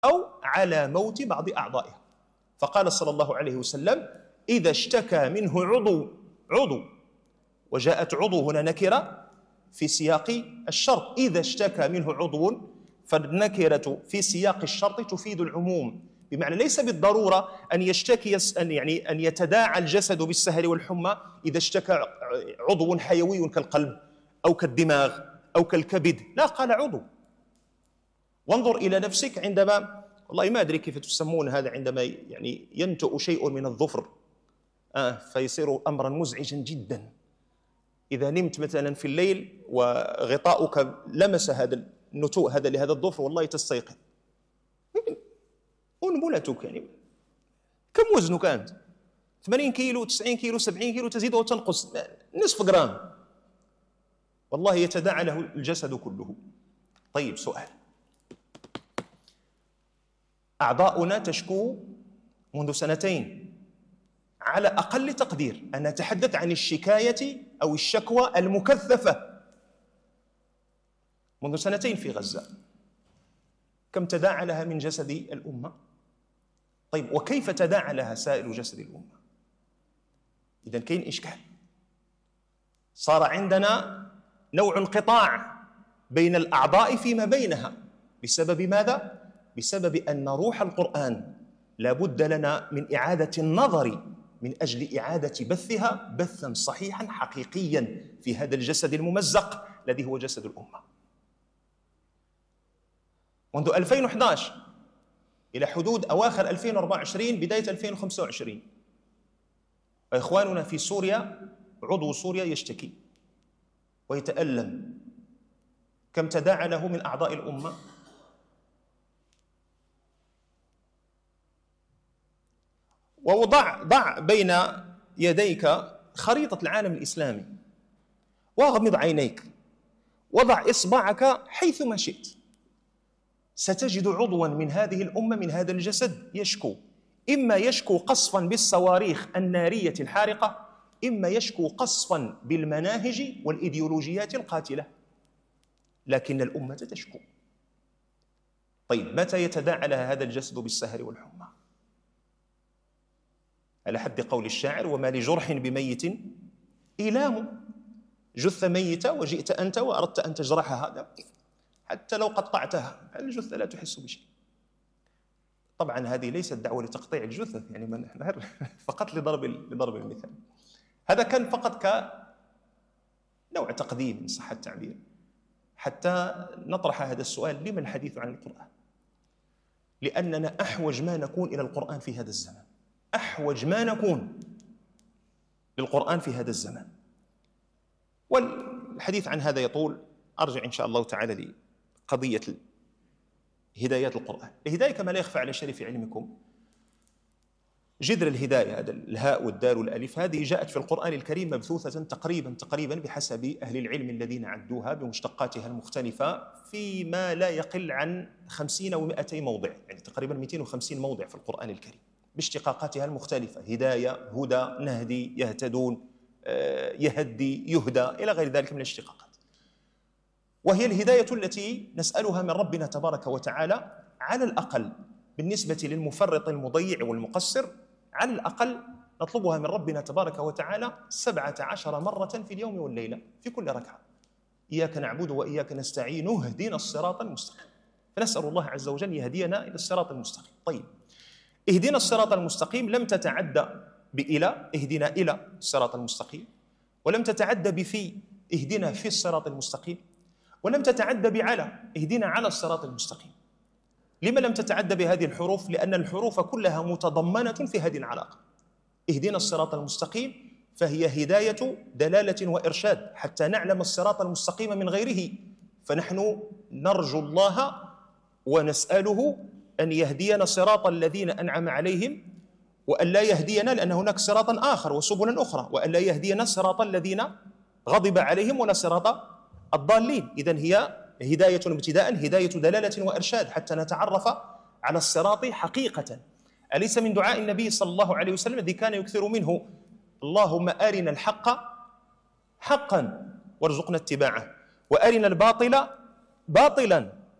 أو على موت بعض أعضائها. فقال صلى الله عليه وسلم: إذا اشتكى منه عضو، وجاءت عضو هنا نكرة في سياق الشرط، إذا اشتكى منه عضو، فالنكرة في سياق الشرط تفيد العموم، بمعنى ليس بالضرورة أن يشتكي أن يتداعى الجسد بالسهر والحمى إذا اشتكى عضو حيوي كالقلب أو كالدماغ أو كالكبد، لا، قال عضو. وانظر إلى نفسك عندما، والله ما أدري كيف تسمون هذا، عندما ينتؤ شيء من الظفر فيصير أمرا مزعجا جدا. إذا نمت مثلا في الليل وغطاؤك لمس هذا النتوء هذا لهذا الظفر، والله تستيقظ. أنملتك كم وزنك أنت؟ 80 كيلو، 90 كيلو، 70 كيلو، تزيد وتنقص نصف جرام، والله يتداعى له الجسد كله. طيب، سؤال: أعضاؤنا تشكو منذ سنتين على أقل تقدير، أنا أتحدث عن الشكاية أو الشكوى المكثفة منذ سنتين في غزة. كم تداعى لها من جسد الأمة؟ طيب، وكيف تداعى لها سائر جسد الأمة؟ إذن كاين إشكال، صار عندنا نوع انقطاع بين الأعضاء فيما بينها. بسبب ماذا؟ بسبب أن روح القرآن لابد لنا من إعادة النظر من أجل إعادة بثها بثا صحيحا حقيقيا في هذا الجسد الممزق الذي هو جسد الأمة. منذ 2011 إلى حدود أواخر 2024 بداية 2025، وإخواننا في سوريا، عضو سوريا يشتكي ويتألم. كم تداعى له من أعضاء الأمة؟ ضع بين يديك خريطة العالم الإسلامي، واغمض عينيك، وضع إصبعك حيثما شئت، ستجد عضوا من هذه الأمة، من هذا الجسد، يشكو. إما يشكو قصفا بالصواريخ النارية الحارقة، إما يشكو قصفا بالمناهج والإيديولوجيات القاتلة، لكن الأمة تشكو. طيب، متى يتداعى لها هذا الجسد بالسهر والحمى؟ على حد قول الشاعر: وما لجرح بميت إيلام. جثة ميتة وجئت أنت وأردت أن تجرحها، حتى لو قطعتها الجثة لا تحس بشيء. طبعا هذه ليست دعوة لتقطيع الجثث، فقط لضرب المثال. هذا كان فقط كنوع تقديم إن صح التعبير، حتى نطرح هذا السؤال: لما الحديث عن القرآن؟ لأننا أحوج ما نكون إلى القرآن في هذا الزمن، أحوج ما نكون للقرآن في هذا الزمن. والحديث عن هذا يطول، أرجع إن شاء الله تعالى لقضية هدايات القرآن. الهداية كما لا يخفى على شرف علمكم، جذر الهداية، هذا الهاء والدال والألف، هذه جاءت في القرآن الكريم مبثوثة تقريبا بحسب أهل العلم الذين عدوها بمشتقاتها المختلفة فيما لا يقل عن 50 و 200 موضع، يعني تقريبا 250 موضع في القرآن الكريم باشتقاقاتها المختلفة: هداية، هدى، نهدي، يهتدون، يهدي، يهدى، إلى غير ذلك من الاشتقاقات. وهي الهداية التي نسألها من ربنا تبارك وتعالى، على الأقل بالنسبة للمفرط المضيع والمقصر، على الأقل نطلبها من ربنا تبارك وتعالى 17 مرة في اليوم والليلة في كل ركعة: إياك نعبد وإياك نستعين اهدنا الصراط المستقيم. فنسأل الله عز وجل يهدينا إلى الصراط المستقيم. طيب، اهدنا الصراط المستقيم لم تتعدى بإلى، اهدنا إلى الصراط المستقيم، ولم تتعدى بفي، اهدنا في الصراط المستقيم، ولم تتعدى بعلى، اهدنا على الصراط المستقيم. لما لم تتعدى بهذه الحروف؟ لأن الحروف كلها متضمنة في هذه العلاقة. اهدنا الصراط المستقيم فهي هداية دلالة وإرشاد حتى نعلم الصراط المستقيم من غيره، فنحن نرجو الله ونسأله أن يهدينا صراط الذين أنعم عليهم، وأن لا يهدينا، لأن هناك صراطا آخر وسبلا أخرى، وأن لا يهدينا صراط الذين غضب عليهم ولا صراط الضالين. إذن هي هداية ابتداء، هداية دلالة وإرشاد حتى نتعرف على الصراط حقيقة. أليس من دعاء النبي صلى الله عليه وسلم الذي كان يكثر منه: اللهم أرنا الحق حقا وارزقنا اتباعه، وأرنا الباطل باطلا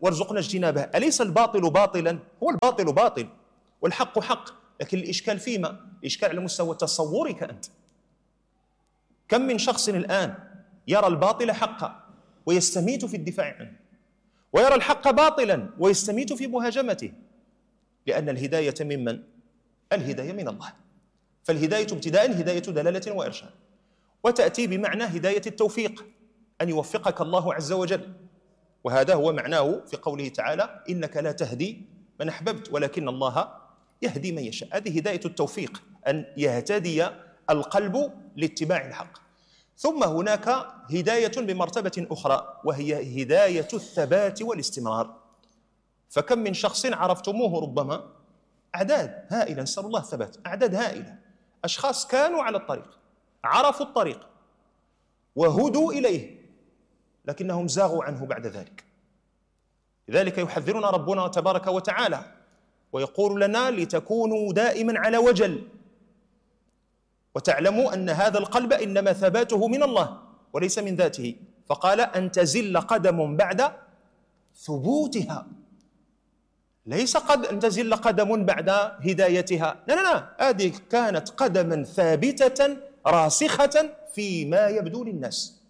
وارزقنا اجتنابه. أليس الباطل باطلا؟ هو الباطل باطل والحق حق، لكن الإشكال فيما؟ الإشكال على مستوى تصورك أنت. كم من شخص الآن يرى الباطل حقا ويستميت في الدفاع عنه، ويرى الحق باطلا ويستميت في مهاجمته، لأن الهداية ممن؟ الهداية من الله. فالهداية ابتداء هداية دلالة وإرشاد، وتأتي بمعنى هداية التوفيق، أن يوفقك الله عز وجل، وهذا هو معناه في قوله تعالى: إنك لا تهدي من أحببت ولكن الله يهدي من يشاء. هذه هداية التوفيق، أن يهتدي القلب لاتباع الحق. ثم هناك هداية بمرتبة أخرى، وهي هداية الثبات والاستمرار. فكم من شخص عرفتموه ربما أعداد هائلة، نسأل الله الثبات، أعداد هائلة، أشخاص كانوا على الطريق، عرفوا الطريق وهدوا إليه، لكنهم زاغوا عنه بعد ذلك. لذلك يحذرنا ربنا تبارك وتعالى ويقول لنا: لتكونوا دائما على وجل، وتعلموا أن هذا القلب إنما ثباته من الله وليس من ذاته. فقال: أن تزل قدم بعد ثبوتها، ليس أن تزل قدم بعد هدايتها، لا لا لا، هذه كانت قدما ثابتة راسخة فيما يبدو للناس.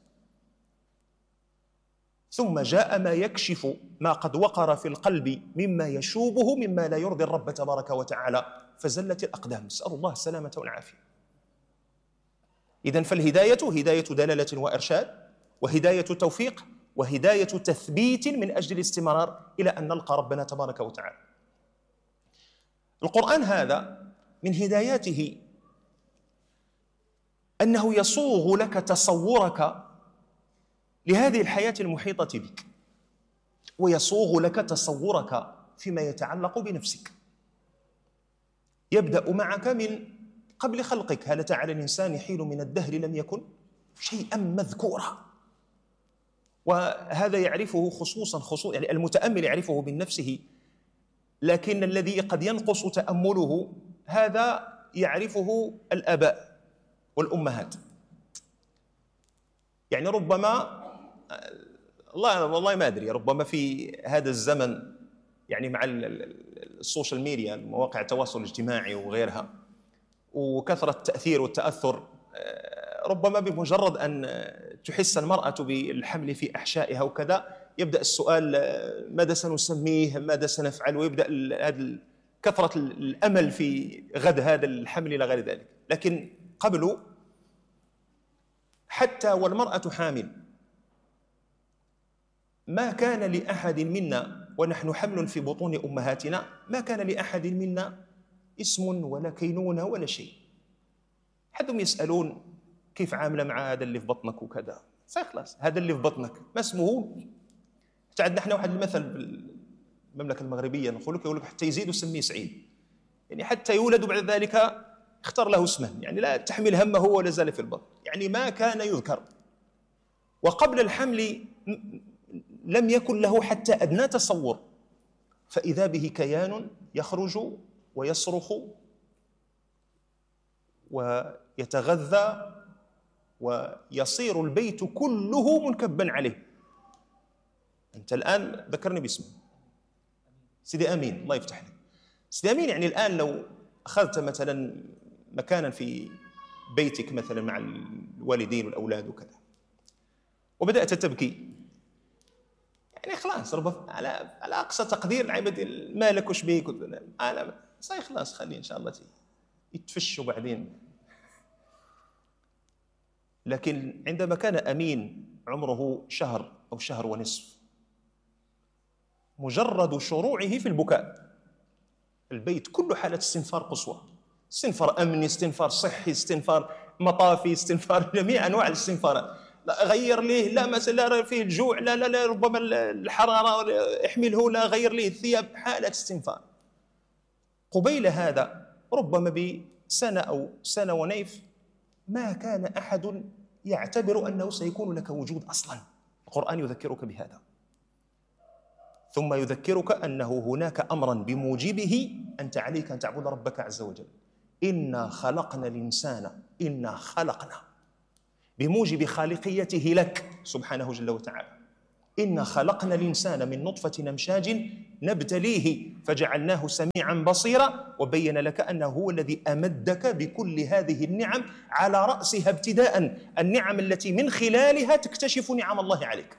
ثم جاء ما يكشف ما قد وقر في القلب مما يشوبه، مما لا يرضي الرب تبارك وتعالى، فزلت الأقدام. نسأل الله السلامة والعافية. إذن فالهداية هداية دلالة وإرشاد، وهداية توفيق، وهداية تثبيت من أجل الاستمرار إلى أن نلقى ربنا تبارك وتعالى. القرآن هذا من هداياته أنه يصوغ لك تصورك لهذه الحياة المحيطة بك، ويصوغ لك تصورك فيما يتعلق بنفسك. يبدأ معك من قبل خلقك: هل أتى على الإنسان حين من الدهر لم يكن شيئا مذكورا. وهذا يعرفه خصوصا يعني المتأمل يعرفه من نفسه، لكن الذي قد ينقص تأمله هذا يعرفه الآباء والأمهات. يعني ربما والله ما أدري، ربما في هذا الزمن يعني مع السوشيال ميديا، مواقع التواصل الاجتماعي وغيرها، وكثرة التأثير والتأثر، ربما بمجرد أن تحس المرأة بالحمل في أحشائها وكذا يبدأ السؤال: ماذا سنسميه؟ ماذا سنفعل؟ ويبدأ كثرة الأمل في غد هذا الحمل إلى غير ذلك. لكن قبل، حتى والمرأة حامل، ما كان لأحد منا ونحن حمل في بطون أمهاتنا، ما كان لأحد منا اسم ولا كينونة ولا شيء. حدهم يسألون: كيف عاملة مع هذا اللي في بطنك وكذا؟ خلاص، هذا اللي في بطنك ما اسمه. حتى عندنا احنا واحد المثل بالمملكة المغربية، يقول لك حتى يزيد وسميه سعيد، يعني حتى يولد بعد ذلك اختار له اسمه، يعني لا تحمل همه ولا زال في البطن، يعني ما كان يذكر. وقبل الحمل لم يكن له حتى أدنى تصور، فإذا به كيان يخرج ويصرخ ويتغذى ويصير البيت كله منكبا عليه. أنت الآن ذكرني باسمه، سيدي أمين، الله يفتح لك. سيدي أمين يعني الآن لو أخذت مثلا مكانا في بيتك مثلا مع الوالدين والأولاد وكذا، وبدأت تبكي، يعني خلاص على أقصى تقدير عبد مالك وش بيك، أنا صحيح خلاص خليه إن شاء الله يتفشوا بعدين. لكن عندما كان أمين عمره شهر أو شهر ونصف، مجرد شروعه في البكاء البيت كله حالة استنفار قصوى، استنفار أمني، استنفار صحي، استنفار مطافي، استنفار جميع أنواع الاستنفارات. لا غير ليه، لا مثلا لا فيه الجوع، لا لا لا ربما الحرارة احمله، لا غير ليه الثياب، حالة استنفار. قبيل هذا ربما بسنة أو سنة ونيف ما كان أحد يعتبر أنه سيكون لك وجود أصلا. القرآن يذكرك بهذا، ثم يذكرك أنه هناك أمرا بموجبه أنت عليك أن تعبد ربك عز وجل. إنا خلقنا الإنسان، بموجب خالقيته لك سبحانه جل وتعالى. إنا خلقنا الإنسان من نطفة أمشاج نبتليه فجعلناه سميعا بصيرا وبين لك أنه هو الذي أمدك بكل هذه النعم، على رأسها ابتداء النعم التي من خلالها تكتشف نعم الله عليك،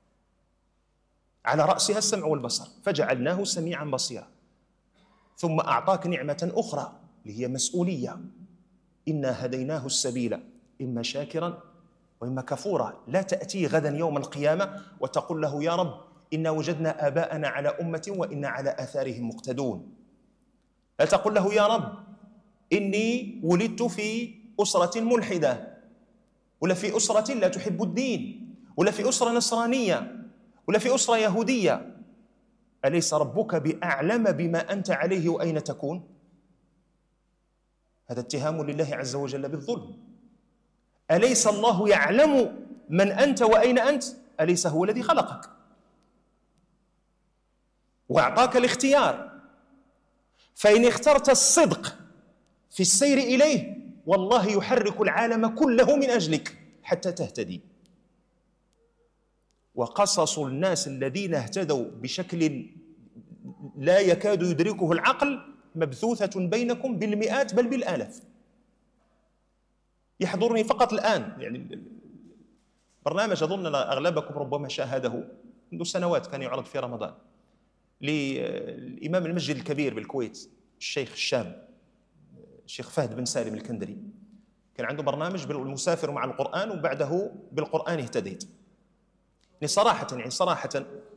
على رأسها السمع والبصر، فجعلناه سميعا بصيرا. ثم أعطاك نعمة أخرى اللي هي مسؤولية، إنا هديناه السبيل إما شاكرا وإما كفورا. لا تأتي غدا يوم القيامة وتقول له يا رب إنا وجدنا آباءنا على أمة وإنا على آثارهم مقتدون. لا تقول له يا رب إني ولدت في أسرة ملحدة، ولا في أسرة لا تحب الدين، ولا في أسرة نصرانية، ولا في أسرة يهودية. أليس ربك بأعلم بما أنت عليه وأين تكون؟ هذا اتهام لله عز وجل بالظلم. أليس الله يعلم من أنت وأين أنت؟ أليس هو الذي خلقك وأعطاك الاختيار؟ فإن اخترت الصدق في السير إليه والله يحرك العالم كله من أجلك حتى تهتدي. وقصص الناس الذين اهتدوا بشكل لا يكاد يدركه العقل مبثوثة بينكم بالمئات بل بالآلاف. يحضرني فقط الآن يعني برنامج أظن أغلبكم ربما شاهده منذ سنوات، كان يعرض في رمضان للإمام المسجد الكبير بالكويت الشيخ الشاب الشيخ فهد بن سالم الكندري. كان عنده برنامج بالمسافر مع القرآن وبعده بالقرآن اهتديت. يعني صراحة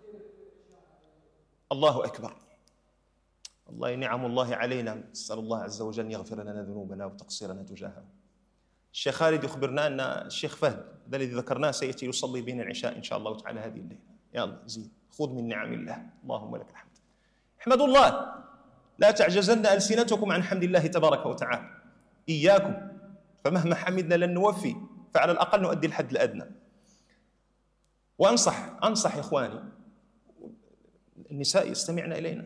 الله أكبر، الله نعم الله علينا، نسأل الله عز وجل أن يغفر لنا ذنوبنا وتقصيرنا تجاهه. الشيخ خالد يخبرنا أن الشيخ فهد الذي ذكرناه سيأتي يصلي بين العشاء إن شاء الله تعالى هذه الليلة. يا الله زيد، خذ من نعم الله، اللهم لك الحمد. احمدوا الله، لا تعجزن ألسنتكم عن حمد الله تبارك وتعالى إياكم، فمهما حمدنا لن نوفي، فعلى الأقل نؤدي الحد الأدنى. وأنصح إخواني النساء يستمعن إلينا،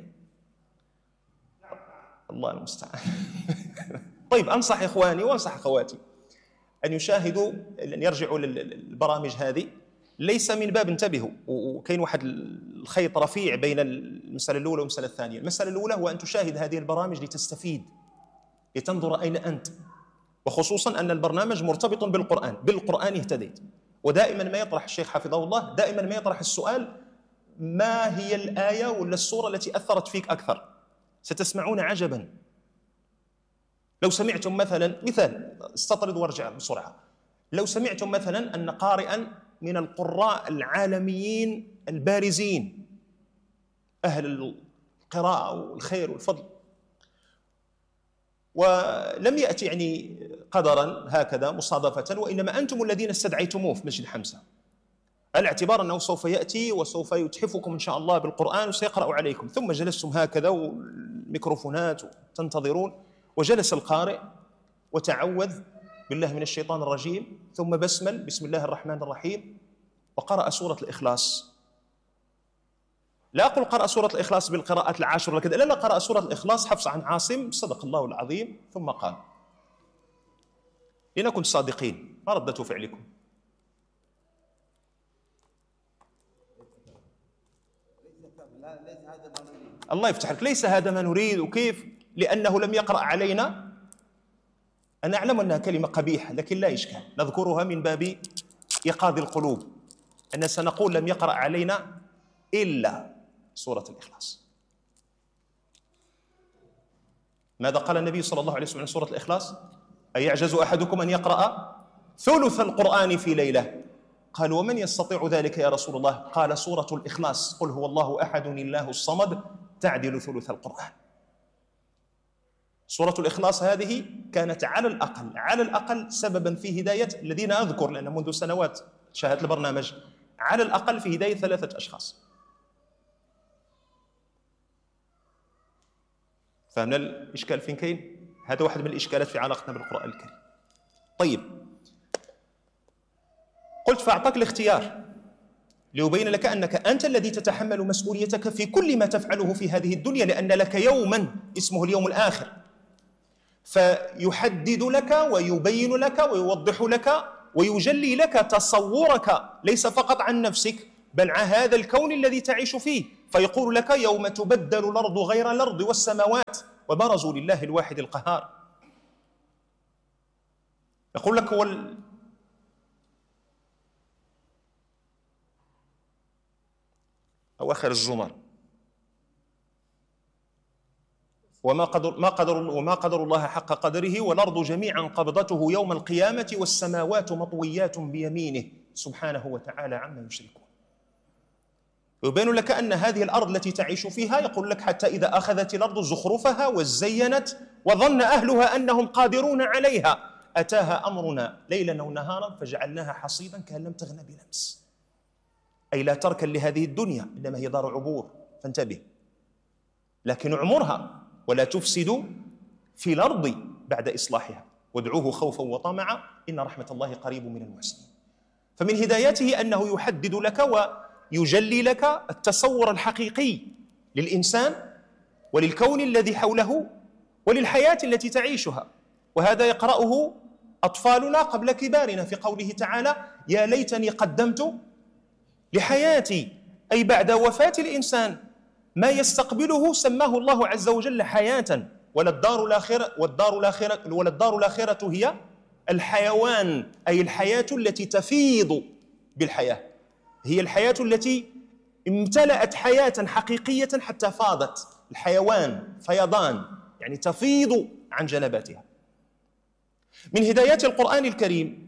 الله المستعان. طيب أنصح إخواني وأنصح أخواتي أن يشاهدوا، أن يرجعوا للبرامج هذه، ليس من باب انتبهوا، وكاين واحد الخيط رفيع بين المسألة الأولى والمسألة الثانية. المسألة الأولى هو أن تشاهد هذه البرامج لتستفيد، لتنظر أين أنت، وخصوصا أن البرنامج مرتبط بالقرآن اهتديت. ودائما ما يطرح الشيخ حفظه الله، دائما ما يطرح السؤال: ما هي الآية ولا السورة التي أثرت فيك أكثر؟ ستسمعون عجبا. لو سمعتم مثال استطرد وارجع بسرعة، لو سمعتم مثلا أن قارئا من القراء العالميين البارزين أهل القراءة والخير والفضل، ولم يأتي يعني قدرا هكذا مصادفة، وإنما أنتم الذين استدعيتموه في مسجد حمزة، على اعتبار أنه سوف يأتي وسوف يتحفكم إن شاء الله بالقرآن وسيقرأ عليكم، ثم جلستم هكذا والميكروفونات تنتظرون، وجلس القارئ وتعوذ بالله من الشيطان الرجيم، ثم بسمل بسم الله الرحمن الرحيم، وقرأ سورة الإخلاص. لا أقول قرأ سورة الإخلاص بالقراءات العاشر وكذا، لا، قرأ سورة الإخلاص حفص عن عاصم، صدق الله العظيم، ثم قال: لنكن صادقين، ما ردة فعلكم؟ الله يفتح لك، ليس هذا ما نريد. وكيف؟ لأنه لم يقرأ علينا. أنا أعلم أنها كلمة قبيحة لكن لا إشكال، نذكرها من باب إيقاظ القلوب، أن سنقول لم يقرأ علينا إلا سورة الإخلاص. ماذا قال النبي صلى الله عليه وسلم عن سورة الإخلاص؟ أيعجز أحدكم أن يقرأ ثلث القرآن في ليلة؟ قال: ومن يستطيع ذلك يا رسول الله؟ قال: سورة الإخلاص، قل هو الله أحد الله الصمد، تعدل ثلث القرآن. سورة الإخلاص هذه كانت على الأقل سببا في هداية الذين أذكر، لأن منذ سنوات شاهدت البرنامج، على الأقل في هداية 3 أشخاص. فهمنا الإشكال فين كاين؟ هذا واحد من الإشكالات في علاقتنا بالقرآن الكريم. طيب، قلت فأعطاك الاختيار ليبين لك أنك أنت الذي تتحمل مسؤوليتك في كل ما تفعله في هذه الدنيا، لأن لك يوما اسمه اليوم الآخر، فيحدد لك ويبين لك ويوضح لك ويجلي لك تصورك ليس فقط عن نفسك، بل هذا الكون الذي تعيش فيه، فيقول لك يوم تبدل الأرض غير الأرض والسماوات وبرزوا لله الواحد القهار. يقول لك أواخر الزمر وما قدر الله حق قدره والأرض جميعا قبضته يوم القيامة والسماوات مطويات بيمينه سبحانه وتعالى عما يشركون. يبين لك أن هذه الأرض التي تعيش فيها، يقول لك حتى إذا أخذت الأرض زخرفها وزينت وظن أهلها أنهم قادرون عليها أتاها أمرنا ليلا أو نهارا فجعلناها حصيدا كأن لم تغن بلمس. أي لا تركا لهذه الدنيا، إنما هي دار عبور، فانتبه، لكن اعمرها ولا تفسدوا في الأرض بعد إصلاحها وادعوه خوفا وطمعا إن رحمة الله قريب من المحسنين. فمن هدايته أنه يحدد لك ويجلي لك التصور الحقيقي للإنسان وللكون الذي حوله وللحياة التي تعيشها. وهذا يقرأه أطفالنا قبل كبارنا في قوله تعالى يا ليتني قدمت لحياتي، أي بعد وفاة الإنسان ما يستقبله سماه الله عز وجل حياة، وللدار الآخرة هي الحيوان، أي الحياة التي تفيض بالحياة، هي الحياة التي امتلأت حياة حقيقية حتى فاضت. الحيوان فيضان، يعني تفيض عن جنباتها. من هدايات القرآن الكريم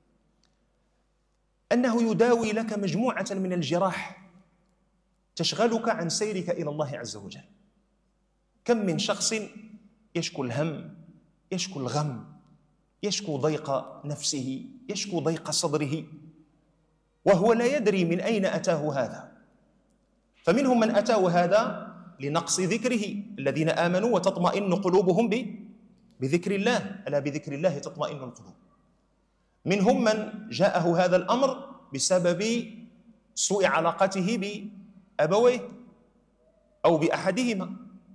أنه يداوي لك مجموعة من الجراح تشغلك عن سيرك إلى الله عز وجل. كم من شخص يشكو الهم، يشكو الغم، يشكو ضيق نفسه، يشكو ضيق صدره، وهو لا يدري من أين أتاه هذا. فمنهم من أتاه هذا لنقص ذكره، الذين آمنوا وتطمئن قلوبهم بذكر الله، ألا بذكر الله تطمئن القلوب. منهم من جاءه هذا الأمر بسبب سوء علاقته بأبويه أو بأحدهما،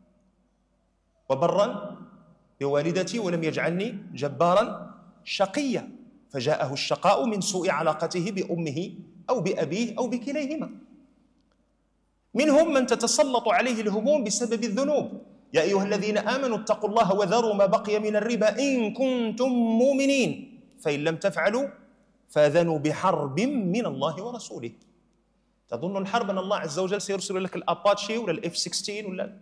وبرا بوالدتي ولم يجعلني جبارا شقيا، فجاءه الشقاء من سوء علاقته بأمه أو بأبيه أو بكليهما. منهم من تتسلط عليه الهموم بسبب الذنوب، يا أيها الذين آمنوا اتقوا الله وذروا ما بقي من الربا إن كنتم مؤمنين فإن لم تفعلوا فاذنوا بحرب من الله ورسوله. تظن الحرب أن الله عز وجل سيرسل لك الأباتشي ولا الإف 16 ولا؟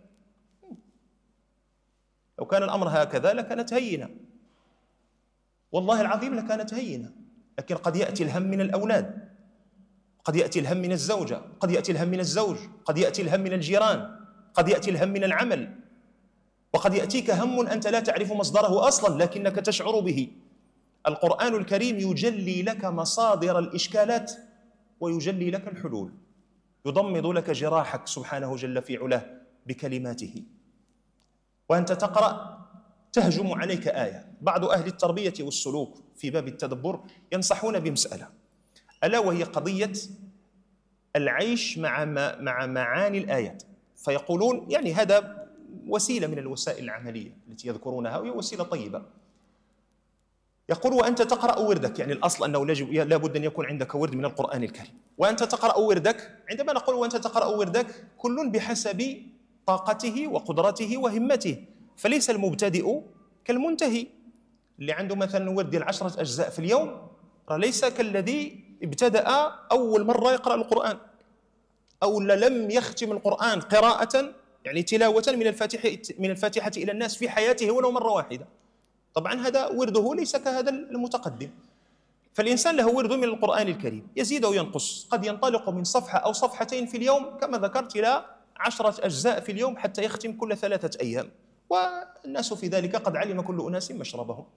لو كان الأمر هكذا لكانت هينة، والله العظيم لكانت هينة. لكن قد يأتي الهم من الأولاد، قد يأتي الهم من الزوجة، قد يأتي الهم من الزوج، قد يأتي الهم من الجيران، قد يأتي الهم من العمل، وقد يأتيك هم أنت لا تعرف مصدره أصلا لكنك تشعر به. القرآن الكريم يجلي لك مصادر الإشكالات ويجلي لك الحلول، يضمد لك جراحك سبحانه جل في علاه بكلماته. وأنت تقرأ تهجم عليك آية. بعض أهل التربية والسلوك في باب التدبر ينصحون بمسألة، ألا وهي قضية العيش مع معاني الآيات. فيقولون يعني هذا وسيلة من الوسائل العملية التي يذكرونها، وهي وسيلة طيبة. يقول وأنت تقرأ وردك، يعني الأصل أنه لا بد أن يكون عندك ورد من القرآن الكريم، وأنت تقرأ وردك. عندما نقول وأنت تقرأ وردك، كل بحسب طاقته وقدرته وهمته، فليس المبتدئ كالمنتهي. اللي عنده مثلا ورد ديال 10 أجزاء في اليوم ليس كالذي ابتدأ أول مرة يقرأ القرآن أو لم يختم القرآن قراءة، يعني تلاوة من الفاتحة إلى الناس في حياته ولو مرة واحدة. طبعا هذا ورده ليس كهذا المتقدم. فالإنسان له ورد من القرآن الكريم يزيد وينقص، قد ينطلق من صفحة أو صفحتين في اليوم كما ذكرت إلى 10 أجزاء في اليوم حتى يختم كل 3 أيام، والناس في ذلك قد علم كل أناس مشربهم.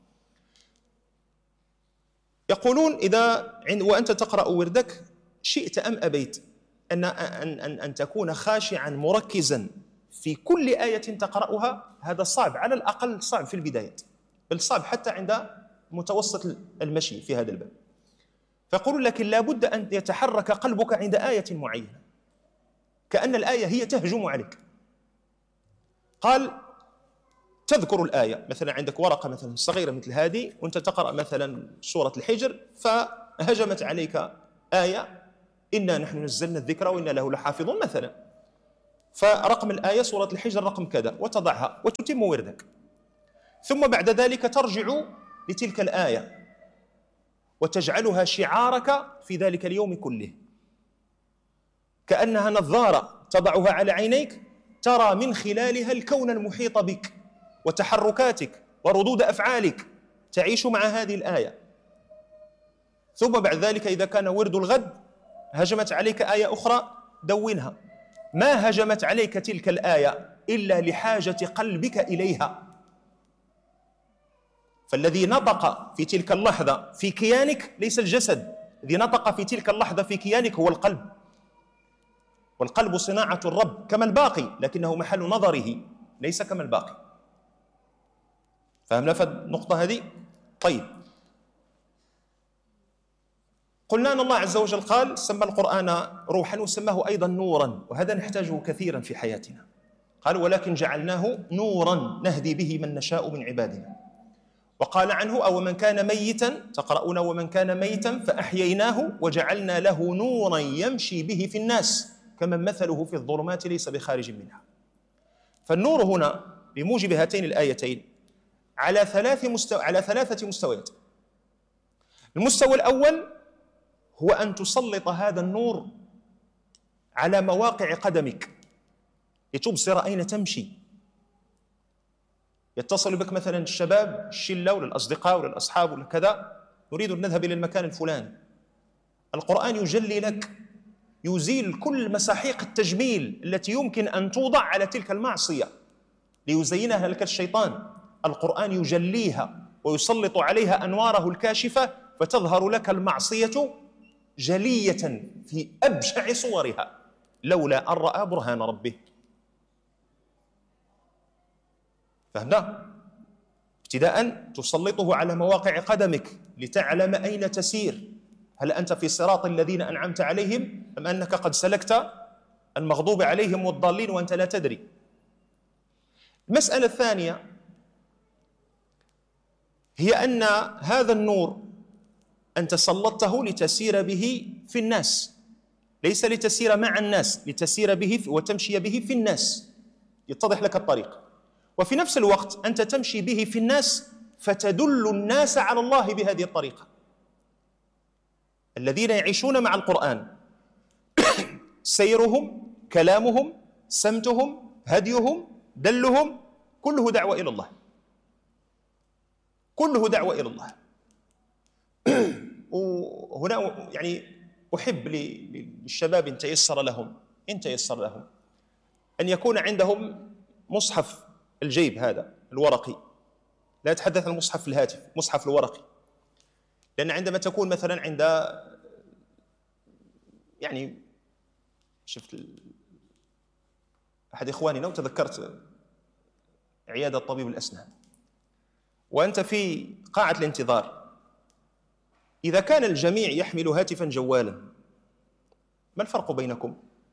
يقولون إذا وأنت تقرأ وردك شئت أم أبيت أن تكون خاشعا مركزا في كل آية تقرأها. هذا صعب، على الأقل صعب في البداية، بل صعب حتى عند متوسط المشي في هذا الباب. فيقول لكن لا بد أن يتحرك قلبك عند آية معينة، كأن الآية هي تهجم عليك. قال تذكر الآية، مثلا عندك ورقة مثلا صغيرة مثل هذه وأنت تقرأ مثلا سورة الحجر، فهجمت عليك آية إنا نحن نزلنا الذكر وإنا له لحافظون مثلا، فرقم الآية سورة الحجر رقم كذا، وتضعها وتتم وردك. ثم بعد ذلك ترجع لتلك الآية وتجعلها شعارك في ذلك اليوم كله، كأنها نظارة تضعها على عينيك ترى من خلالها الكون المحيط بك وتحركاتك وردود أفعالك، تعيش مع هذه الآية. ثم بعد ذلك إذا كان ورد الغد هجمت عليك آية أخرى دونها، ما هجمت عليك تلك الآية إلا لحاجة قلبك إليها. فالذي نطق في تلك اللحظة في كيانك ليس الجسد، الذي نطق في تلك اللحظة في كيانك هو القلب، والقلب صناعة الرب كما الباقي، لكنه محل نظره ليس كما الباقي. فهمنا في النقطة هذه؟ طيب، قلنا أن الله عز وجل قال سمى القرآن روحا وسماه أيضا نورا، وهذا نحتاجه كثيرا في حياتنا. قال ولكن جعلناه نورا نهدي به من نشاء من عبادنا. وقال عنه أو من كان ميتا، تقرؤون ومن كان ميتا فأحييناه وجعلنا له نورا يمشي به في الناس كمن مثله في الظلمات ليس بخارج منها. فالنور هنا بموجب هاتين الآيتين على ثلاثة مستويات. المستوى الأول هو أن تسلط هذا النور على مواقع قدمك لتبصر أين تمشي. يتصل بك مثلا الشباب، الشلة ولا الأصدقاء ولا الأصحاب ولا كذا، نريد أن نذهب إلى المكان الفلاني. القرآن يجلي لك، يزيل كل مساحيق التجميل التي يمكن أن توضع على تلك المعصية ليزينها لك الشيطان. القرآن يجليها ويسلط عليها أنواره الكاشفة فتظهر لك المعصية جلية في أبشع صورها لولا أن رأى برهان ربه. فهمنا؟ ابتداء تسلطه على مواقع قدمك لتعلم أين تسير، هل أنت في صراط الذين أنعمت عليهم أم أنك قد سلكت المغضوب عليهم والضالين وأنت لا تدري. المسألة الثانية هي أن هذا النور أنت سلطته لتسير به في الناس، ليس لتسير مع الناس، لتسير به وتمشي به في الناس، يتضح لك الطريق. وفي نفس الوقت أنت تمشي به في الناس فتدل الناس على الله بهذه الطريقة. الذين يعيشون مع القرآن سيرهم، كلامهم، سمتهم، هديهم، دلهم، كله دعوة إلى الله، كله دعوة إلى الله. وهنا يعني أحب للشباب إن تيسر لهم أن يكون عندهم مصحف الجيب هذا الورقي، لا أتحدث عن مصحف الهاتف، مصحف الورقي. لأن عندما تكون مثلا عند يعني شفت أحد إخواننا وتذكرت عيادة طبيب الأسنان، وأنت في قاعة الانتظار، إذا كان الجميع يحمل هاتفا جوالا ما الفرق بينكم؟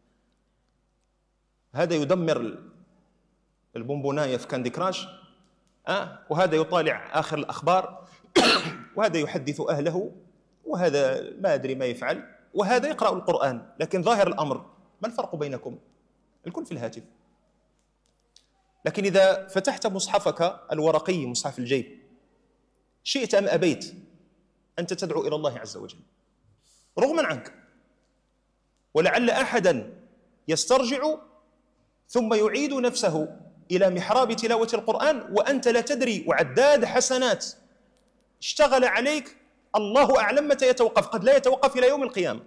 هذا يدمر البونبوناية في كاندي كراش، وهذا يطالع آخر الأخبار، وهذا يحدث أهله، وهذا ما أدري ما يفعل، وهذا يقرأ القرآن. لكن ظاهر الأمر ما الفرق بينكم؟ الكل في الهاتف. لكن إذا فتحت مصحفك الورقي، مصحف الجيب، شئت أم أبيت أنت تدعو إلى الله عز وجل رغما عنك. ولعل أحدا يسترجع ثم يعيد نفسه إلى محراب تلاوة القرآن وأنت لا تدري، وعداد حسنات اشتغل عليك الله أعلم متى يتوقف، قد لا يتوقف إلى يوم القيامة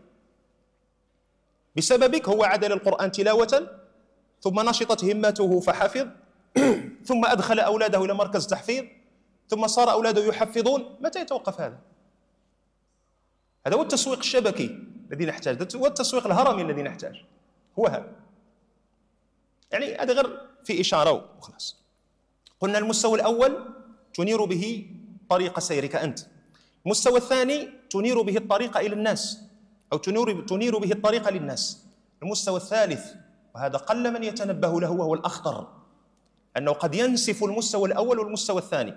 بسببك. هو عاد للقرآن تلاوة ثم نشطت همته فحفظ، ثم أدخل أولاده إلى مركز تحفيظ، ثم صار أولاده يحفظون. متى يتوقف هذا؟ هذا هو التسويق الشبكي الذي نحتاج، هو التسويق الهرمي الذي نحتاج، هو هذا. يعني هذا غير في إشارة وخلاص. قلنا المستوى الأول تنير به طريق سيرك أنت، المستوى الثاني تنير به الطريق إلى الناس، أو تنير به الطريق للناس. المستوى الثالث وهذا قل من يتنبه له وهو الأخطر، أنه قد ينسف المستوى الأول والمستوى الثاني،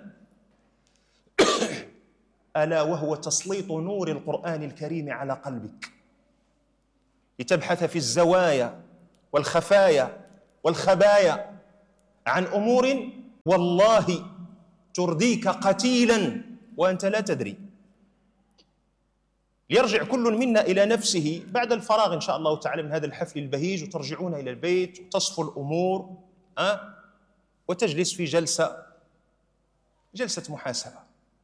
ألا وهو تسليط نور القرآن الكريم على قلبك. لتبحث في الزوايا والخفايا والخبايا عن أمور والله ترديك قتيلا وأنت لا تدري. ليرجع كل منا إلى نفسه بعد الفراغ إن شاء الله تعالى من هذا الحفل البهيج، وترجعون إلى البيت وتصفو الأمور وتجلس في جلسة محاسبة،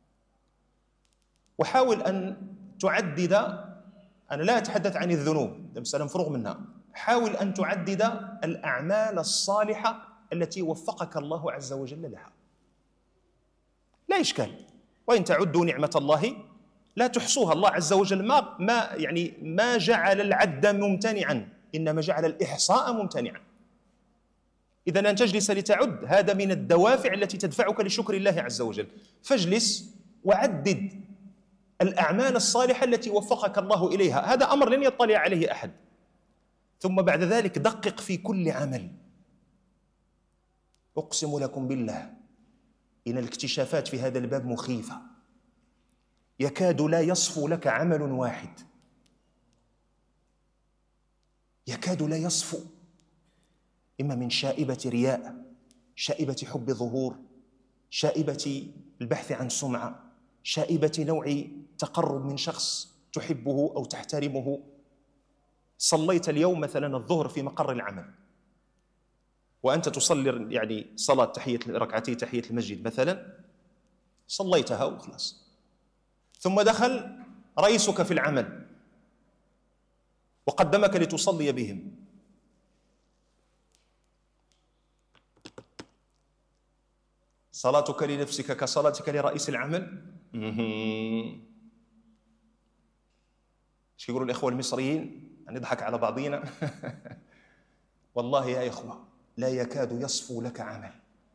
وحاول أن تعدد. أنا لا أتحدث عن الذنوب، ده مسألة مفروغ منها. حاول أن تعدد الأعمال الصالحة التي وفقك الله عز وجل لها، لا إشكال. وإن تعدوا نعمة الله لا تحصوها. الله عز وجل ما جعل العد ممتنعا، إنما جعل الإحصاء ممتنعا. إذن أن تجلس لتعد هذا من الدوافع التي تدفعك لشكر الله عز وجل. فاجلس وعدد الأعمال الصالحة التي وفقك الله إليها، هذا أمر لن يطلع عليه أحد. ثم بعد ذلك دقق في كل عمل. أقسم لكم بالله إن الاكتشافات في هذا الباب مخيفة. يكاد لا يصفو لك عمل واحد، يكاد لا يصفو، إما من شائبة رياء، شائبة حب ظهور، شائبة البحث عن سمعة، شائبة نوع تقرب من شخص تحبه أو تحترمه. صليت اليوم مثلا الظهر في مقر العمل، وأنت تصلي صلاة ركعتي تحية المسجد مثلا، صليتها وخلاص. ثم دخل رئيسك في العمل وقدمك لتصلي بهم. صلاتك لنفسك كصلاتك لرئيس العمل؟ ايش يقولوا الإخوة المصريين؟ نضحك على بعضينا. والله يا إخوة لا يكاد يصفو لك عمل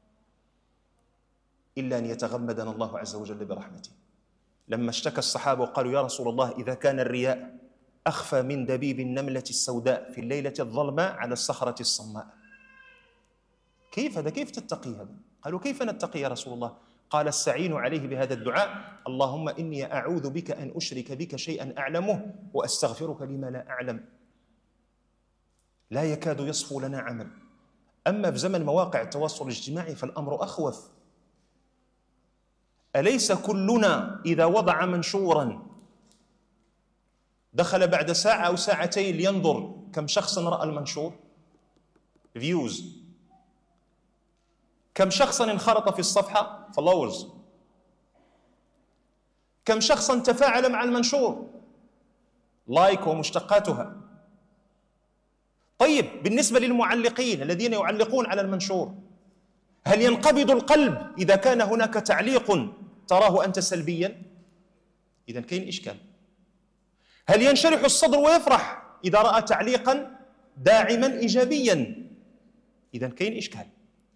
إلا أن يتغمدنا الله عز وجل برحمته. لما اشتكى الصحابة وقالوا يا رسول الله إذا كان الرياء أخفى من دبيب النملة السوداء في الليلة الظلماء على الصخرة الصماء، كيف تتقي هذا؟ قالوا كيف نتقي يا رسول الله؟ قال استعينوا عليه بهذا الدعاء: اللهم إني أعوذ بك أن أشرك بك شيئا أعلمه وأستغفرك لما لا أعلم. لا يكاد يصفو لنا عمل. أما في زمن مواقع التواصل الاجتماعي فالأمر أخوف. أليس كلنا إذا وضع منشورا دخل بعد ساعة أو ساعتين لينظر كم شخص رأى المنشور؟ فيوز. كم شخص انخرط في الصفحة؟ فولورز. كم شخص تفاعل مع المنشور؟ لايك ومشتقاتها. طيب بالنسبة للمعلقين الذين يعلقون على المنشور، هل ينقبض القلب إذا كان هناك تعليق تراه أنت سلبيا؟ إذن كاين إشكال. هل ينشرح الصدر ويفرح إذا رأى تعليقا داعما إيجابيا؟ إذن كاين إشكال.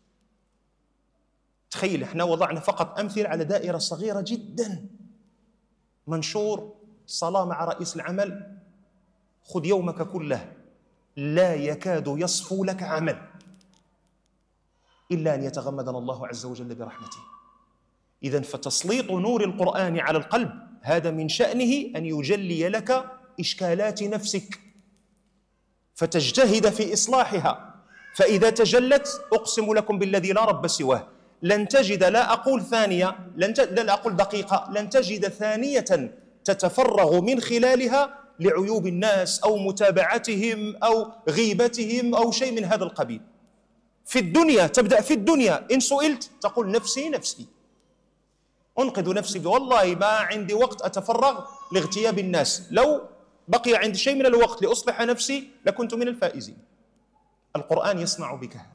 تخيل احنا وضعنا فقط أمثلة على دائرة صغيرة جدا. منشور صلاة مع رئيس العمل، خذ يومك كله لا يكاد يصفو لك عمل إلا أن يتغمدنا الله عز وجل برحمته. إذن فتسليط نور القرآن على القلب هذا من شأنه أن يجلي لك إشكالات نفسك فتجتهد في إصلاحها. فإذا تجلت أقسم لكم بالذي لا رب سواه لن تجد، لا أقول ثانية، لا أقول دقيقة، لن تجد ثانية تتفرغ من خلالها لعيوب الناس أو متابعتهم أو غيبتهم أو شيء من هذا القبيل. في الدنيا تبدأ، في الدنيا إن سئلت تقول نفسي نفسي، أنقذ نفسي، والله ما عندي وقت أتفرغ لاغتياب الناس، لو بقي عندي شيء من الوقت لأصلح نفسي لكنت من الفائزين. القرآن يصنع بك هذا.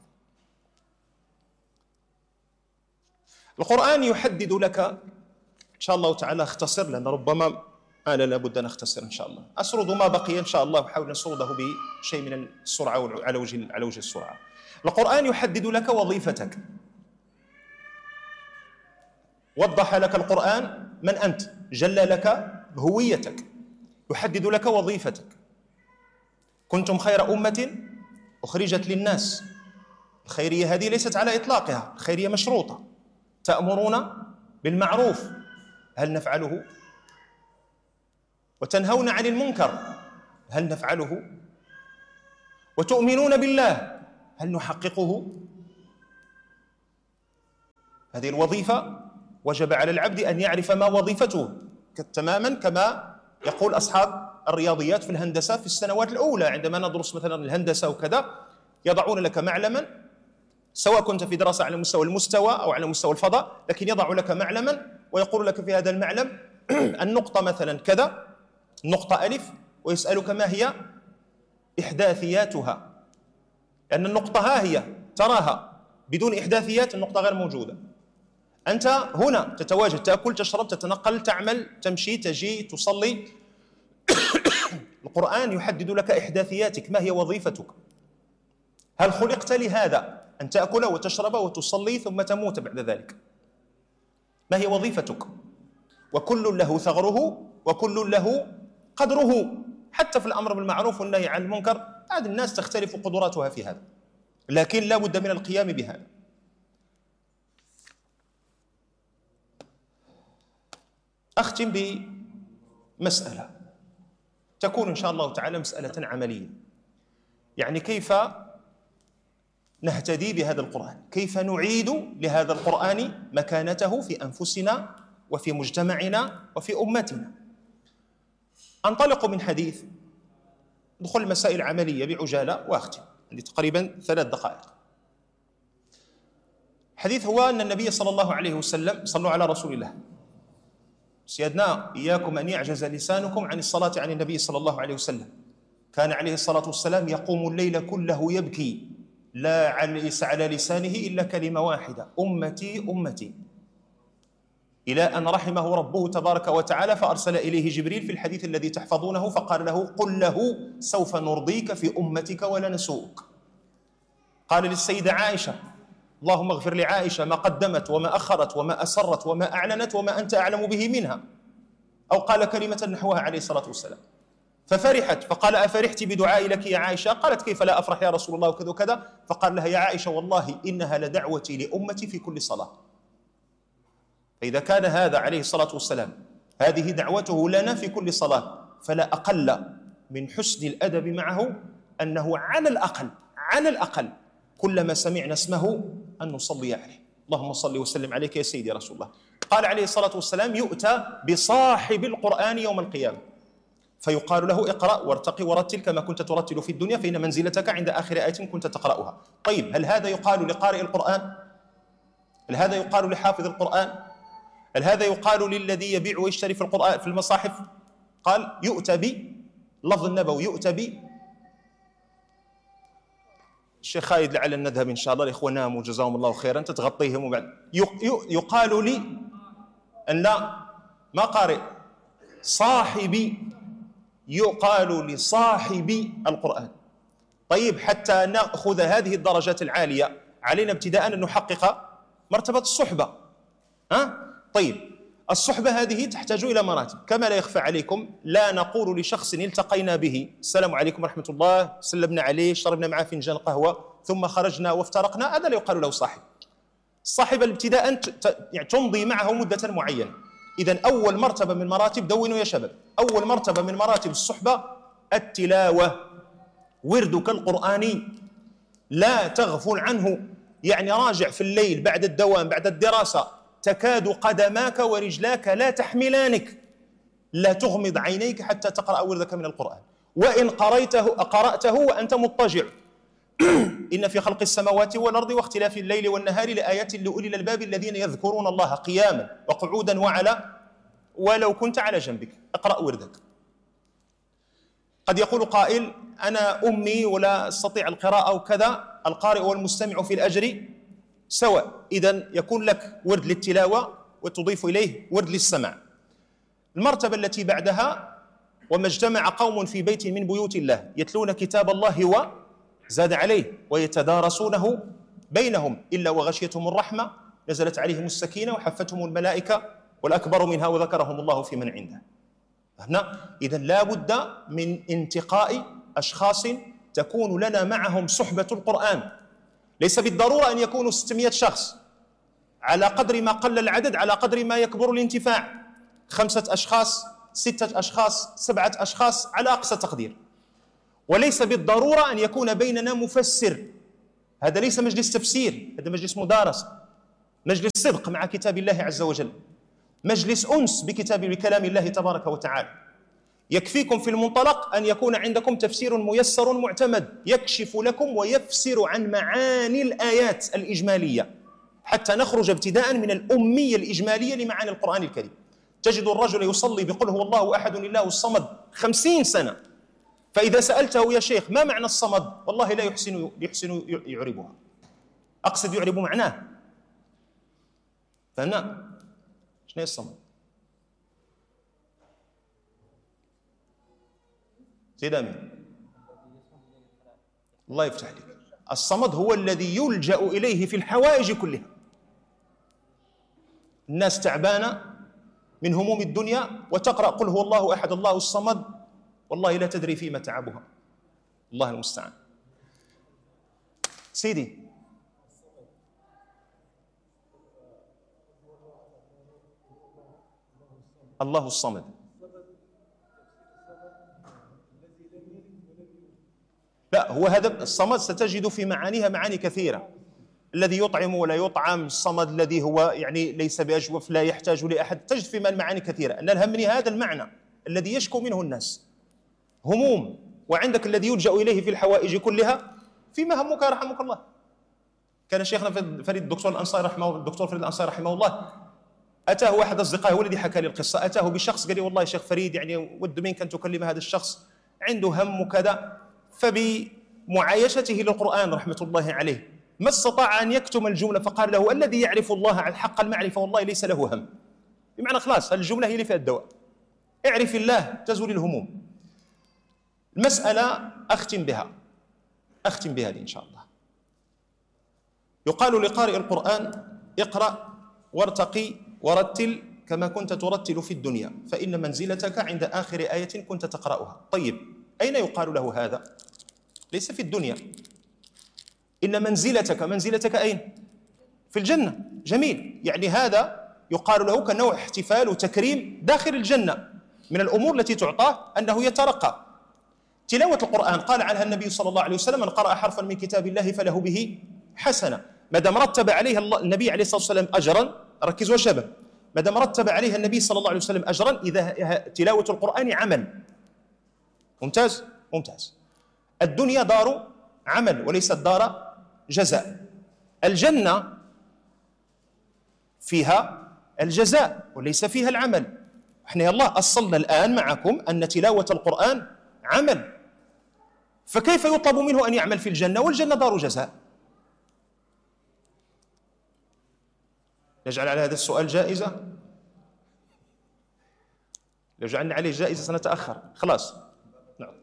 القرآن يحدد لك إن شاء الله تعالى، اختصر لأن ربما أنا لابد أن أختصر إن شاء الله، أسرد ما بقي إن شاء الله وحاول نسرده بشيء من السرعة على وجه السرعة. القرآن يحدد لك وظيفتك، وضح لك القرآن من أنت، جل لك هويتك، يحدد لك وظيفتك. كنتم خير أمة أخرجت للناس. الخيرية هذه ليست على إطلاقها، الخيرية مشروطة. تأمرون بالمعروف، هل نفعله؟ وتنهون عن المنكر، هل نفعله؟ وتؤمنون بالله، هل نحققه؟ هذه الوظيفة وجب على العبد أن يعرف ما وظيفته، تماما كما يقول أصحاب الرياضيات في الهندسة في السنوات الأولى عندما ندرس مثلا الهندسة وكذا، يضعون لك معلما، سواء كنت في دراسة على مستوى المستوى أو على مستوى الفضاء، لكن يضع لك معلما ويقول لك في هذا المعلم النقطة مثلا كذا، النقطة ألف، ويسألك ما هي إحداثياتها، لأن النقطة ها هي تراها، بدون إحداثيات النقطة غير موجودة. أنت هنا تتواجد، تأكل، تشرب، تتنقل، تعمل، تمشي، تجي، تصلي. القرآن يحدد لك إحداثياتك، ما هي وظيفتك؟ هل خلقت لهذا، أن تأكل وتشرب وتصلي ثم تموت بعد ذلك؟ ما هي وظيفتك؟ وكل له ثغره وكل له قدره، حتى في الأمر بالمعروف والنهي عن المنكر، هذه الناس تختلف قدراتها في هذا، لكن لا بد من القيام بهذا. أختم بمسألة تكون إن شاء الله تعالى مسألة عملية، يعني كيف نهتدي بهذا القرآن، كيف نعيد لهذا القرآن مكانته في أنفسنا وفي مجتمعنا وفي أمتنا. أنطلق من حديث، ندخل المسائل العملية بعجالة وأختم، عندي تقريبا 3 دقائق. حديث هو أن النبي صلى الله عليه وسلم، صلوا على رسول الله، سيدنا إياكم أن يعجز لسانكم عن الصلاة عن النبي صلى الله عليه وسلم، كان عليه الصلاة والسلام يقوم الليل كله يبكي، ليس على لسانه إلا كلمة واحدة: أمتي أمتي، إلى أن رحمه ربه تبارك وتعالى فأرسل إليه جبريل في الحديث الذي تحفظونه فقال له: قل له سوف نرضيك في أمتك ولا نسوءك. قال للسيدة عائشة: اللهم اغفر لعائشة ما قدمت وما أخرت وما أسرت وما أعلنت وما أنت أعلم به منها، أو قال كلمة نحوها عليه الصلاة والسلام، ففرحت، فقال: أفرحت بدعائي لك يا عائشة؟ قالت: كيف لا أفرح يا رسول الله وكذا وكذا. فقال لها: يا عائشة والله إنها لدعوتي لأمتي في كل صلاة. فإذا كان هذا عليه الصلاة والسلام هذه دعوته لنا في كل صلاة، فلا أقل من حسن الأدب معه أنه على الأقل كلما سمعنا اسمه أن نصلي عليه، اللهم صل وسلم عليك يا سيدي رسول الله. قال عليه الصلاة والسلام: يؤتى بصاحب القرآن يوم القيامة فيقال له: اقرأ وارتقي ورتل كما كنت ترتل في الدنيا فإن منزلتك عند آخر آية كنت تقرأها. طيب، هل هذا يقال لقارئ القرآن؟ هل هذا يقال لحافظ القرآن؟ هل هذا يقال للذي يبيع ويشتري في القرآن في المصاحف؟ قال: يؤتى بي، لفظ النبوي يؤتى بي. الشيخ خالد لعل نذهب إن شاء الله، الإخوة ناموا جزاهم الله خيرا، تتغطيهم وبعد يقال لي أن لا، ما قارئ، صاحبي، يقال لصاحب القرآن. طيب، حتى نأخذ هذه الدرجات العالية علينا ابتداء أن نحقق مرتبة الصحبة. طيب، الصحبة هذه تحتاج إلى مراتب، كما لا يخفى عليكم. لا نقول لشخص التقينا به: السلام عليكم ورحمة الله، سلمنا عليه، شربنا معه فنجان قهوة ثم خرجنا وافترقنا، هذا لا يقال له صاحب. الصاحب الابتداء يعني تمضي معه مدة معينة. إذن أول مرتبة من مراتب، دونوا يا شباب، أول مرتبة من مراتب الصحبة التلاوة، وردك القرآني لا تغفل عنه. يعني راجع في الليل بعد الدوام بعد الدراسة، تكاد قدماك ورجلاك لا تحملانك، لا تغمض عينيك حتى تقرأ وردك من القرآن، وإن قرأته وأنت مضطجع. إن في خلق السماوات والأرض واختلاف الليل والنهار لآيات لأولي الألباب الذين يذكرون الله قياما وقعودا ولو كنت على جنبك. اقرأ وردك. قد يقول قائل: أنا أمي ولا أستطيع القراءة وكذا. القارئ والمستمع في الأجر سواء، إذن يكون لك ورد للتلاوة وتضيف إليه ورد للسمع. المرتبة التي بعدها: وما اجتمع قوم في بيت من بيوت الله يتلون كتاب الله وزاد عليه ويتدارسونه بينهم إلا وغشيتهم الرحمة نزلت عليهم السكينة وحفتهم الملائكة والأكبر منها وذكرهم الله في من عنده. هنا إذن لا بد من انتقاء أشخاص تكون لنا معهم صحبة القرآن. ليس بالضرورة أن يكونوا 600 شخص، على قدر ما قل العدد على قدر ما يكبر الانتفاع. 5 أشخاص، 6 أشخاص، 7 أشخاص على أقصى تقدير. وليس بالضرورة أن يكون بيننا مفسر. هذا ليس مجلس تفسير، هذا مجلس مدارسة، مجلس صدق مع كتاب الله عز وجل، مجلس أنس بكلام الله تبارك وتعالى. يكفيكم في المنطلق أن يكون عندكم تفسير ميسر معتمد يكشف لكم ويفسر عن معاني الآيات الإجمالية، حتى نخرج ابتداء من الأمية الإجمالية لمعاني القرآن الكريم. تجد الرجل يصلي بقل هو الله أحد الله الصمد 50 سنة، فإذا سألته يا شيخ ما معنى الصمد؟ والله لا يحسن يعربها، أقصد يعرب معناه. فهمنا؟ شنو هي الصمد؟ زيد آمين. الله يفتح لك. الصمد هو الذي يلجأ إليه في الحوائج كلها. الناس تعبانة من هموم الدنيا وتقرأ قل هو الله أحد الله الصمد، والله لا تدري فيما تعبها، الله المستعان. سيدي الله الصمد لا، هو هذا الصمد ستجد في معانيها معاني كثيرة. الذي يطعم ولا يطعم، الصمد الذي هو يعني ليس بأجوف لا يحتاج لأحد، تجد في المعاني كثيرة. أن الهمني هذا المعنى الذي يشكو منه الناس، هموم، وعندك الذي يلجأ إليه في الحوائج كلها. فيما همك رحمك الله. كان شيخنا فريد الدكتور فريد الأنصاري رحمه الله، أتاه أحد أصدقائه، هو الذي حكى لي القصة، أتاه بشخص قال لي والله يا شيخ فريد يعني ود منك أن تكلم هذا الشخص، عنده هم وكذا. فبمعايشته للقرآن رحمة الله عليه ما استطاع أن يكتم الجملة، فقال له الذي يعرف الله على حق المعرفة والله ليس له هم. بمعنى خلاص الجملة هي اللي فيها الدواء، اعرف الله تزول الهموم. المسألة أختم بها دي إن شاء الله. يقال لقارئ القرآن اقرأ وارتقي ورتل كما كنت ترتل في الدنيا، فإن منزلتك عند آخر آية كنت تقرأها. طيب أين يقال له هذا؟ ليس في الدنيا، إن منزلتك أين؟ في الجنة. جميل، يعني هذا يقال له كنوع احتفال وتكريم داخل الجنة. من الأمور التي تعطاه أنه يترقى. تلاوة القرآن قال عنها النبي صلى الله عليه وسلم من قرأ حرفا من كتاب الله فله به حسنة. ما دام رتب عليها النبي عليه الصلاة والسلام أجرا، ركزوا يا شباب، ما دام رتب عليها النبي صلى الله عليه وسلم أجرا، إذا تلاوة القرآن عمل ممتاز. الدنيا دار عمل وليست دار جزاء. الجنة فيها الجزاء وليس فيها العمل. احنا يلا أصلنا الآن معكم أن تلاوة القرآن عمل، فكيف يطلب منه أن يعمل في الجنة والجنة دار جزاء؟ نجعل على هذا السؤال جائزة؟ لو جعلنا عليه جائزة سنتأخر. خلاص، نعم.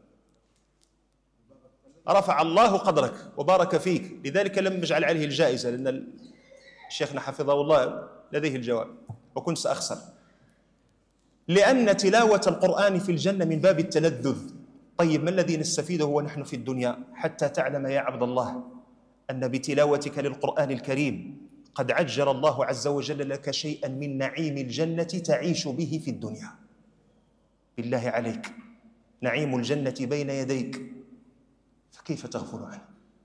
رفع الله قدرك وبارك فيك، لذلك لم نجعل عليه الجائزة، لأن شيخنا حفظه الله لديه الجواب وكنت سأخسر. لأن تلاوة القرآن في الجنة من باب التلذذ. طيب ما الذي نستفيده ونحن في الدنيا؟ حتى تعلم يا عبد الله أن بتلاوتك للقرآن الكريم قد عجل الله عز وجل لك شيئا من نعيم الجنة تعيش به في الدنيا. بالله عليك، نعيم الجنة بين يديك، فكيف تغفل عنه؟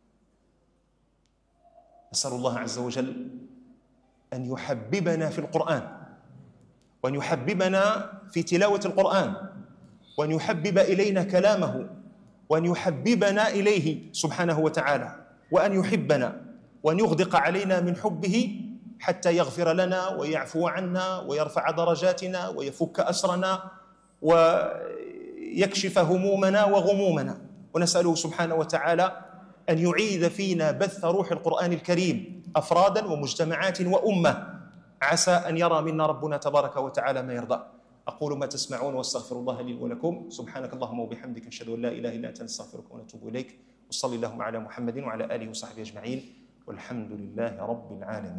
نسأل الله عز وجل أن يحببنا في القرآن، وأن يحببنا في تلاوة القرآن، وأن يحبب إلينا كلامه، وأن يحببنا إليه سبحانه وتعالى، وأن يحبنا، وأن يغدق علينا من حبه حتى يغفر لنا ويعفو عنا ويرفع درجاتنا ويفك أسرنا ويكشف همومنا وغمومنا. ونسأله سبحانه وتعالى أن يعيد فينا بث روح القرآن الكريم أفرادا ومجتمعات وأمة، عسى أن يرى منا ربنا تبارك وتعالى ما يرضى. أقول ما تسمعون واستغفر الله لي ولكم. سبحانك اللهم وبحمدك، نشهد أن لا إله إلا أنت، نستغفرك ونتوب إليك. وصلي اللهم على محمد وعلى آله وصحبه أجمعين، والحمد لله رب العالمين.